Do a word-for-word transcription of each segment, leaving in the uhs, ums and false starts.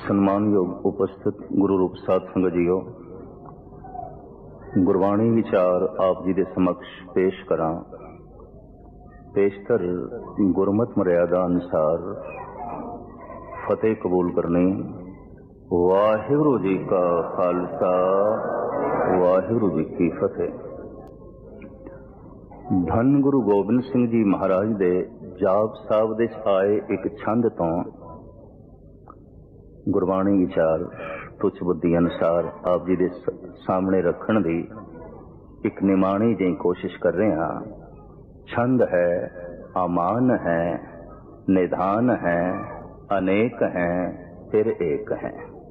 ਸਨਮਾਨਯੋਗ ਉਪਸਥਿਤ ਗੁਰੂ ਰੂਪ ਸਾਧ ਸੰਗਤ ਜੀਓ, ਗੁਰਬਾਣੀ ਵਿਚਾਰ ਆਪ ਜੀ ਦੇ ਸਮਕਸ਼ ਪੇਸ਼ ਕਰਾਂ। ਪੇਸ਼ਤਰ ਗੁਰਮਤਿ ਮਰਿਆਦਾ ਅਨੁਸਾਰ ਫਤਿਹ ਕਬੂਲ ਕਰਨੀ। ਵਾਹਿਗੁਰੂ ਜੀ ਕਾ ਖਾਲਸਾ, ਵਾਹਿਗੁਰੂ ਜੀ ਕੀ ਫਤਿਹ। ਧੰਨ ਗੁਰੂ ਗੋਬਿੰਦ ਸਿੰਘ ਜੀ ਮਹਾਰਾਜ ਦੇ ਜਾਪ ਸਾਹਿਬ ਦੇ ਆਏ ਇੱਕ ਛੰਦ ਤੋਂ ਗੁਰਬਾਣੀ ਵਿਚਾਰ ਤੁਛ ਬੁੱਧੀ ਅਨੁਸਾਰ ਆਪ ਜੀ ਦੇ ਸਾਹਮਣੇ ਰੱਖਣ ਦੀ ਇੱਕ ਨਿਮਾਣੀ ਜਿਹੀ ਕੋਸ਼ਿਸ਼ ਕਰ ਰਹੇ ਹਾਂ। ਛੰਦ ਹੈ, ਅਮਾਨ ਹੈ, ਨਿਧਾਨ ਹੈ, ਅਨੇਕ ਹੈ, ਫਿਰ ਏਕ ਹੈ।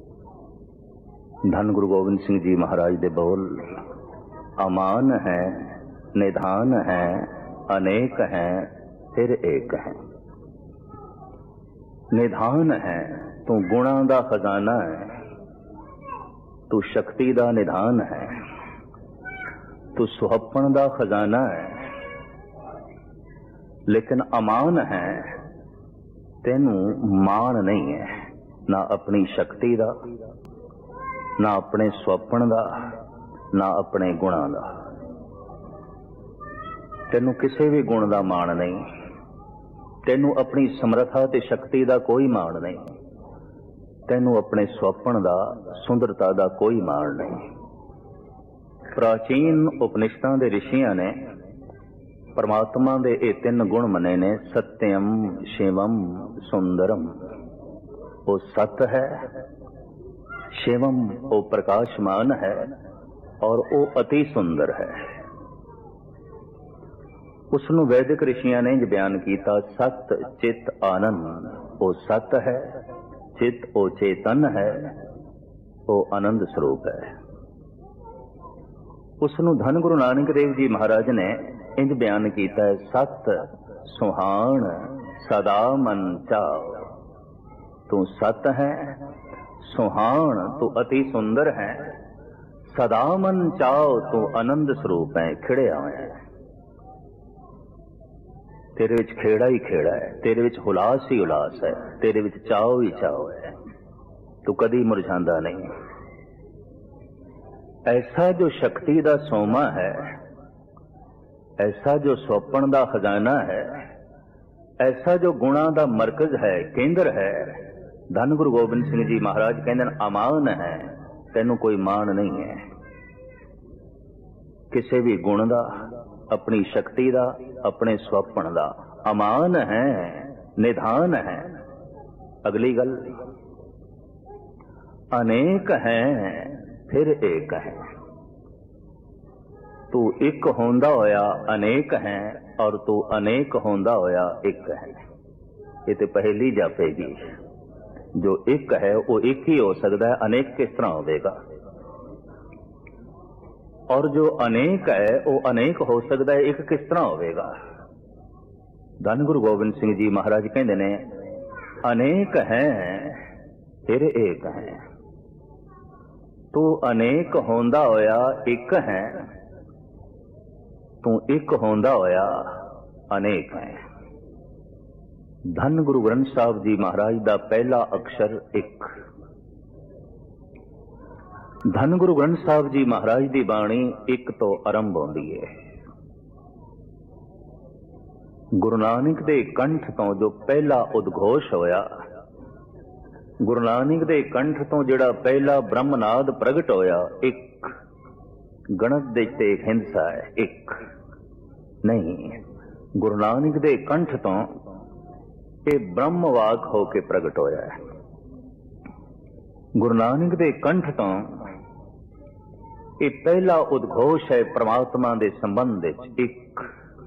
ਧੰਨ ਗੁਰੂ ਗੋਬਿੰਦ ਸਿੰਘ ਜੀ ਮਹਾਰਾਜ ਦੇ ਬੋਲ ਅਮਾਨ ਹੈ, ਨਿਧਾਨ ਹੈ, ਅਨੇਕ ਹੈ, ਫਿਰ ਏਕ ਹੈ। ਨਿਧਾਨ ਹੈ, ਤੂੰ ਗੁਣਾ ਦਾ ਖਜ਼ਾਨਾ ਹੈ, ਤੂੰ ਸ਼ਕਤੀ ਦਾ ਨਿਧਾਨ ਹੈ, ਤੂੰ ਸੁਹੱਪਣ ਦਾ ਖਜ਼ਾਨਾ ਹੈ। ਲੇਕਿਨ ਅਮਾਨ ਹੈ, ਤੈਨੂੰ ਮਾਣ ਨਹੀਂ ਹੈ, ਨਾ ਆਪਣੀ ਸ਼ਕਤੀ ਦਾ, ਨਾ ਆਪਣੇ ਸੁਹੱਪਣ ਦਾ, ਨਾ ਆਪਣੇ ਗੁਣਾਂ ਦਾ। ਤੈਨੂੰ ਕਿਸੇ ਵੀ ਗੁਣ ਦਾ ਮਾਣ ਨਹੀਂ, ਤੈਨੂੰ ਆਪਣੀ ਸਮਰੱਥਾ ਤੇ ਸ਼ਕਤੀ ਦਾ ਕੋਈ ਮਾਣ ਨਹੀਂ, ਤੈਨੂੰ ਆਪਣੇ ਸੁਹੱਪਣ ਦਾ, ਸੁੰਦਰਤਾ ਦਾ ਕੋਈ ਮਾਣ ਨਹੀਂ। ਪ੍ਰਾਚੀਨ ਉਪਨਿਸ਼ਦਾਂ ਦੇ ਰਿਸ਼ੀਆਂ ਨੇ ਪਰਮਾਤਮਾ ਦੇ ਇਹ ਤਿੰਨ ਗੁਣ ਮੰਨੇ ਨੇ, ਸਤਿਅਮ, ਸ਼ਿਵਮ, ਸੁੰਦਰਮ। ਉਹ ਸਤ ਹੈ, ਸ਼ਿਵਮ ਉਹ ਪ੍ਰਕਾਸ਼ਮਾਨ ਹੈ, ਔਰ ਉਹ ਅਤੀ ਸੁੰਦਰ ਹੈ। ਉਸ ਨੂੰ ਵੈਦਿਕ ਰਿਸ਼ੀਆਂ ਨੇ ਜੋ ਬਿਆਨ ਕੀਤਾ, ਸਤ ਚਿਤ ਆਨੰਦ। ਉਹ ਸਤ ਹੈ, ਚਿਤ ਉਹ ਚੇਤਨ ਹੈ, ਉਹ ਆਨੰਦ ਸਰੂਪ ਹੈ। ਉਸ ਨੂੰ ਧੰਨ ਗੁਰੂ ਨਾਨਕ ਦੇਵ ਜੀ ਮਹਾਰਾਜ ਨੇ ਇੰਜ ਬਿਆਨ ਕੀਤਾ ਹੈ, ਸਤ ਸੁਹਾਣ ਸਦਾ ਮਨ ਚਾਉ। ਤੂੰ ਸਤ ਹੈ, ਸੁਹਾਣ ਤੂੰ ਅਤੀ ਸੁੰਦਰ ਹੈ, ਸਦਾ ਮਨ ਚਾਉ ਤੂੰ ਆਨੰਦ ਸਰੂਪ ਹੈ, ਖਿੜਿਆ ਹੋਇਆ ਹੈ। ਤੇਰੇ ਵਿੱਚ ਖੇੜਾ ਹੀ ਖੇੜਾ ਹੈ, ਤੇਰੇ ਵਿੱਚ ਹੁਲਾਸ ਹੀ ਹੁਲਾਸ ਹੈ, ਤੇਰੇ ਵਿੱਚ ਚਾਉ ਹੀ ਚਾਉ ਹੈ, ਤੂੰ ਕਦੀ ਮੁਰਝਾਂਦਾ ਨਹੀਂ। ਐਸਾ ਜੋ ਸ਼ਕਤੀ ਦਾ ਸੋਮਾ ਹੈ, ਐਸਾ ਜੋ ਸੁਹੱਪਣ ਦਾ ਖਜ਼ਾਨਾ ਹੈ, ਐਸਾ ਜੋ ਗੁਣਾਂ ਦਾ ਮਰਕਜ਼ ਹੈ, ਕੇਂਦਰ ਹੈ, ਧੰਨ ਗੁਰੂ ਗੋਬਿੰਦ ਸਿੰਘ ਜੀ ਮਹਾਰਾਜ ਕਹਿੰਦੇ ਨੇ ਅਮਾਨ ਹੈ, ਤੈਨੂੰ ਕੋਈ ਮਾਣ ਨਹੀਂ ਹੈ ਕਿਸੇ ਵੀ ਗੁਣ ਦਾ, ਆਪਣੀ ਸ਼ਕਤੀ ਦਾ, ਆਪਣੇ ਸੁਹੱਪਣ ਦਾ। ਅਮਾਨ ਹੈ, ਨਿਧਾਨ ਹੈ। ਅਗਲੀ ਗੱਲ, ਅਨੇਕ ਹੈ, ਫਿਰ ਏਕ ਹੈ। ਤੂੰ ਇੱਕ ਹੁੰਦਾ ਹੋਇਆ ਅਨੇਕ ਹੈ, ਔਰ ਤੂੰ ਅਨੇਕ ਹੁੰਦਾ ਹੋਇਆ ਇੱਕ ਹੈ। ਇਹ ਤੇ ਪਹਿਲੀ ਜਾਪੇਗੀ। ਜੋ ਇੱਕ ਹੈ ਉਹ ਇੱਕ ਹੀ ਹੋ ਸਕਦਾ ਹੈ, ਅਨੇਕ ਕਿਸ ਤਰ੍ਹਾਂ ਹੋਵੇਗਾ? ਔਰ ਜੋ ਅਨੇਕ ਹੈ ਉਹ ਅਨੇਕ ਹੋ ਸਕਦਾ ਹੈ, ਇੱਕ ਕਿਸ ਤਰ੍ਹਾਂ ਹੋਵੇਗਾ? ਧੰਨ ਗੁਰੂ ਗੋਬਿੰਦ ਸਿੰਘ ਜੀ ਮਹਾਰਾਜ ਕਹਿੰਦੇ ਨੇ ਅਨੇਕ ਹੈ, ਫਿਰ ਏਕ ਹੈ। ਤੂੰ ਅਨੇਕ ਹੁੰਦਾ ਹੋਇਆ ਇੱਕ ਹੈ, ਤੂੰ ਇੱਕ ਹੁੰਦਾ ਹੋਇਆ ਅਨੇਕ ਹੈ। ਧੰਨ ਗੁਰੂ ਗ੍ਰੰਥ ਸਾਹਿਬ ਜੀ ਮਹਾਰਾਜ ਦਾ ਪਹਿਲਾ ਅਕਸ਼ਰ ਇੱਕ। ਧੰਨ ਗੁਰੂ ਗ੍ਰੰਥ ਸਾਹਿਬ ਜੀ ਮਹਾਰਾਜ ਦੀ ਬਾਣੀ ਇੱਕ ਤੋਂ ਆਰੰਭ ਹੁੰਦੀ ਹੈ। ਗੁਰੂ ਨਾਨਕ ਦੇ ਕੰਠ ਤੋਂ ਜੋ ਪਹਿਲਾ ਉਦਘੋਸ਼ ਹੋਇਆ, ਗੁਰੂ ਨਾਨਕ ਦੇ ਕੰਠ ਤੋਂ ਜਿਹੜਾ ਪਹਿਲਾ ਬ੍ਰਹਮਨਾਦ ਪ੍ਰਗਟ ਹੋਇਆ, ਇੱਕ ਗਣਤ ਦੇ ਤੇ ਇੱਕ ਹਿੰਸਾ ਹੈ, ਇੱਕ ਨਹੀਂ। ਗੁਰੂ ਨਾਨਕ ਦੇ ਕੰਠ ਤੋਂ ਇਹ ਬ੍ਰਹਮ ਵਾਕ ਹੋ ਕੇ ਪ੍ਰਗਟ ਹੋਇਆ ਹੈ। ਗੁਰੂ ਨਾਨਕ ਦੇ ਕੰਠ ਤੋਂ ਇਹ ਪਹਿਲਾ ਉਦਘੋਸ਼ ਹੈ ਪ੍ਰਮਾਤਮਾ ਦੇ ਸੰਬੰਧ ਵਿੱਚ, ਇੱਕ।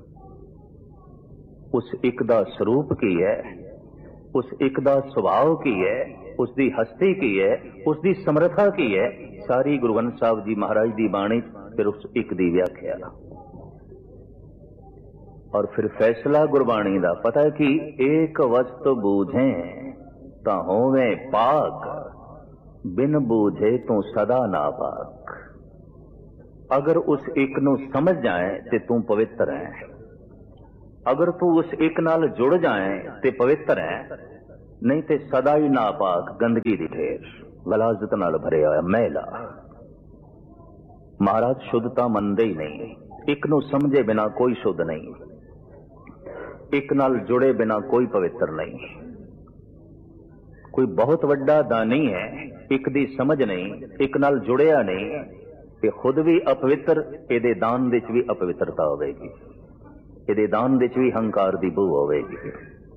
ਉਸ ਇੱਕ ਦਾ ਸਰੂਪ ਕੀ ਹੈ, ਉਸ ਇੱਕ ਦਾ ਸੁਭਾਅ ਕੀ ਹੈ, ਉਸ ਦੀ ਹਸਤੀ ਕੀ ਹੈ, ਉਸ ਦੀ ਸਮਰੱਥਾ ਕੀ ਹੈ, ਸਾਰੀ ਗੁਰੂ ਗ੍ਰੰਥ ਸਾਹਿਬ ਜੀ ਮਹਾਰਾਜ ਦੀ ਬਾਣੀ ਫਿਰ ਉਸ ਇੱਕ ਦੀ ਵਿਆਖਿਆ। ਔਰ ਫਿਰ ਫੈਸਲਾ ਗੁਰਬਾਣੀ ਦਾ ਪਤਾ ਹੈ ਕਿ ਏਕ ਵਸਤ ਬੂਝੇ ਤਾਂ ਹੋਵੇ ਪਾਕ, ਬਿਨ ਬੂਝੇ ਤੂੰ ਸਦਾ ਨਾ ਪਾਕ। ਅਗਰ ਉਸ ਇੱਕ ਨੂੰ ਸਮਝ ਜਾਏ ਤੇ ਤੂੰ ਪਵਿੱਤਰ ਹੈ, ਅਗਰ ਤੂੰ ਉਸ ਇੱਕ ਨਾਲ ਜੁੜ ਜਾਏ ਤੇ ਪਵਿੱਤਰ ਹੈ, नहीं तो सदा ही नापाक गंदगी दी ढेर, गलाजत नाल भरिया होया मैला। महाराज शुद्धता मनदे ही नहीं, एक नू समझे बिना कोई शुद्ध नहीं, एक नाल जुड़े बिना कोई पवित्र नहीं। कोई बहुत वड्डा दानी है, एक दी समझ नहीं, एक नाल जुड़िया नहीं, ते खुद भी अपवित्र, इहदे दान विच भी अपवित्रता होवेगी, इहदे दान विच भी हंकार दी बू होवेगी।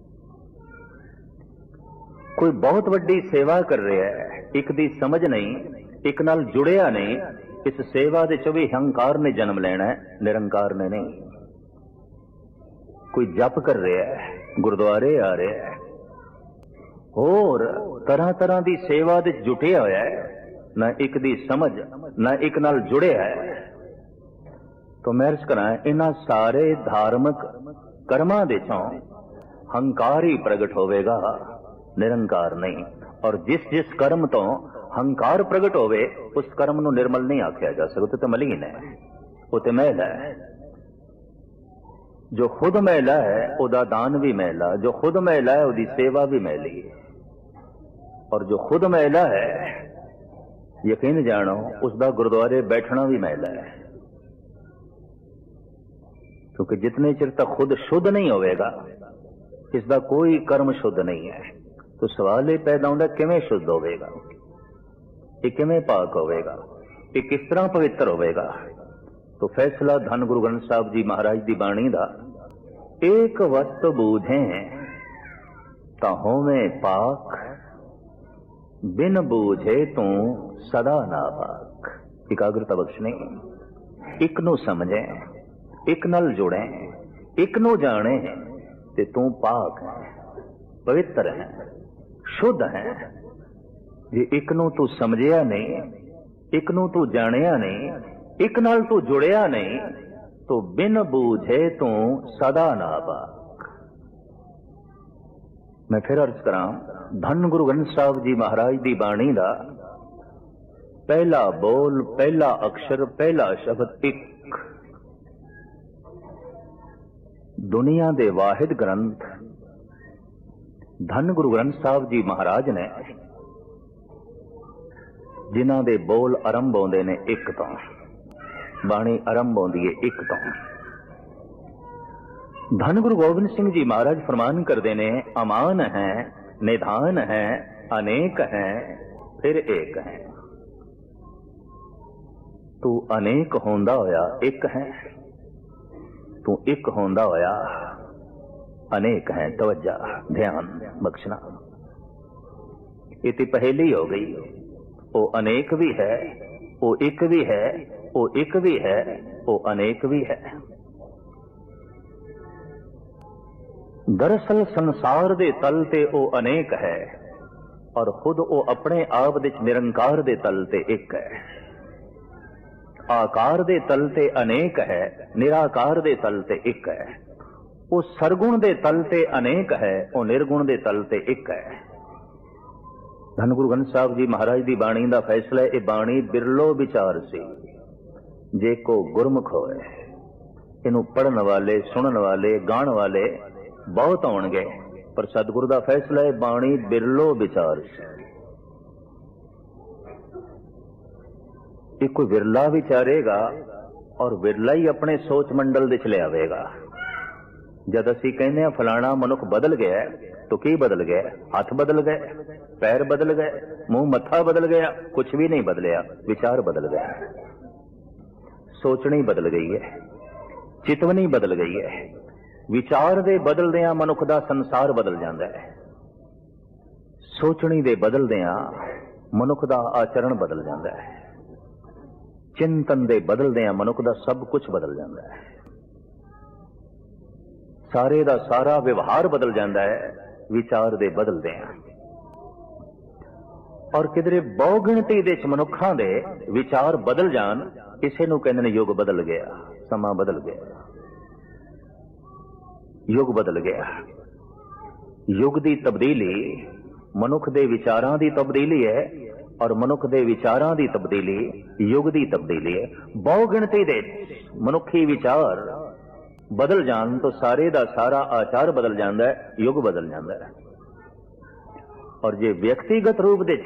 कोई बहुत वड्डी सेवा कर रहा है, एक दी समझ नहीं, एक नाल जुड़िया नहीं, इस सेवा दे च भी हंकार ने जन्म लेना है, निरंकार ने नहीं। कोई जप कर रहा है, गुरुद्वारे आ रहा है, और तरह तरह की सेवा दे जुटिया होया है, ना एक दी समझ ना एक नाल जुड़े है, तो मैं अर्ज करा इन्हां सारे धार्मिक कर्मां दे चों हंकार ही प्रगट होवेगा, निरंकार नहीं। और जिस जिस कर्म तो हंकार प्रगट होवे उस कर्म नूं निर्मल नहीं आख्या जा सकता, तो मलीन है, वो तो मैला है। जो खुद मैला है उदा दान भी मैला, जो खुद मैला है उदी सेवा भी मैली है, और जो खुद मैला है यकीन जानो उसका गुरुद्वारे बैठना भी मैला है। क्योंकि जितने चिर तक खुद शुद्ध नहीं होवेगा इसका कोई कर्म शुद्ध नहीं है। तो सवाल ये पैदा होता किवें शुद्ध होवेगा, ये किवें पाक होवेगा, ये किस तरह पवित्र होवेगा। तो फैसला धन गुरु ग्रंथ साहब जी महाराज की बाणी का, एक वस्त बूझे तां होवे पाक, बिन बूझे तू सदा नापाक। एकाग्रता बख्शनी, एक नू समझे, एक नल जुड़े, एक नू जाने, ते तू पाक है, पवित्र है, शुद्ध है। जे एक नू तू समझिया नहीं, एक नू तू जानिया नहीं, एक नाल तू जुड़िया नहीं, तो बिन बूझे तू सदा नापाक। मैं फिर अर्ज करा, धन गुरु ग्रंथ साहब जी महाराज की बाणी का पहला बोल, पहला अक्षर, पहला शब्द एक। दुनिया दे वाहिद ग्रंथ धन गुरु ग्रंथ साहब जी महाराज ने, जिन्हां दे बोल आरंभ होंदे ने एक तो, बाणी आरंभ होंदी है एक तो। धन गुरु गोबिंद सिंह जी महाराज फरमान करते ने, अमान है, निधान है, अनेक है, फिर एक है। तू अनेक होंदा होया एक है, तू एक होंदा होया अनेक है। तवज्जा, ध्यान बख्शना, ये पहली हो गई। वो अनेक भी है, वो एक भी है, वो एक भी है, वो अनेक भी है। दरअसल संसार दे तल ते वो अनेक है, और खुद वो अपने आप दे निरंकार दे तल ते एक है। आकार दे तल ते अनेक है, निराकार दे तल ते एक है। वो सरगुण दे तल ते अनेक है, वो निर्गुण दे तल ते एक है। धन गुरु ग्रंथ साहब जी महाराज की बाणी का फैसला, ये बाणी बिरलो विचार सी, जे को गुरमुख होए। इनू पढ़न वाले, सुनन वाले, गाण वाले बहुत होणगे, पर सतगुरु का फैसला है बाणी बिरलो विचार सी। एक कोई विरला विचारेगा और विरला ही अपने सोच मंडल दे चले आवेगा। जद असी कहने फलाना मनुख बदल गया, तो की बदल गया? हाथ बदल गए, पैर बदल गए, मुंह मत्था बदल गया? कुछ भी नहीं बदलिया, विचार बदल गया, सोचनी बदल गई है, चितवनी बदल गई है। विचार दे बदलदियां मनुख दा संसार बदल जाता है, सोचनी दे बदलदियां मनुख दा आचरण बदल जाता है, चिंतन दे बदलदियां मनुख दा सब कुछ बदल जाता है, सारे दा सारा व्यवहार बदल जाता है विचार दे बदलदियां। और किधरे बहुगिणती दे मनुखां दे विचार बदल जान, इसे नूं कहंदे ने युग बदल गया, समा बदल गया, युग बदल गया। युग दी तब्दीली मनुख दे विचारां दी तब्दीली है, और मनुख दे विचारां दी तब्दीली युग दी तब्दीली है। बहुगिणती दे मनुखी विचार बदल जान तो सारे दा सारा आचार बदल जाता है, युग बदल जाता है। ਔਰ ਜੇ ਵਿਅਕਤੀਗਤ ਰੂਪ ਦੇ